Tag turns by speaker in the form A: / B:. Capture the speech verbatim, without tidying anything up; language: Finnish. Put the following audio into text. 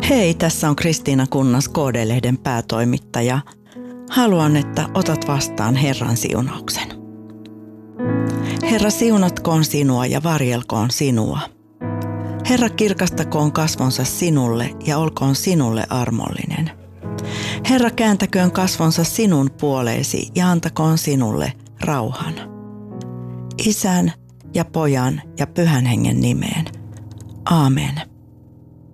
A: Hei, tässä on Kristiina Kunnas, K D-lehden päätoimittaja. Haluan, että otat vastaan Herran siunauksen. Herra, siunatkoon sinua ja varjelkoon sinua. Herra, kirkastakoon kasvonsa sinulle ja olkoon sinulle armollinen. Herra, kääntäköön kasvonsa sinun puoleesi ja antakoon sinulle rauhan. Isän ja Pojan ja Pyhän Hengen nimeen. Aamen.